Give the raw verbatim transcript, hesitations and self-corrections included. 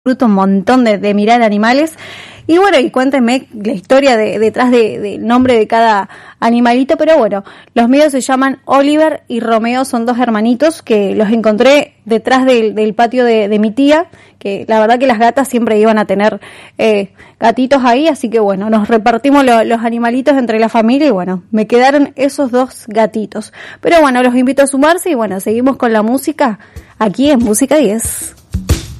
disfruto un montón de, de mirar animales. Y bueno, y cuéntenme la historia de, detrás del de, de nombre de cada animalito, pero bueno, los míos se llaman Oliver y Romeo, son dos hermanitos que los encontré detrás del, del patio de, de mi tía, que la verdad que las gatas siempre iban a tener eh, gatitos ahí, así que bueno, nos repartimos lo, los animalitos entre la familia y bueno, me quedaron esos dos gatitos. Pero bueno, los invito a sumarse y bueno, seguimos con la música aquí en Música diez.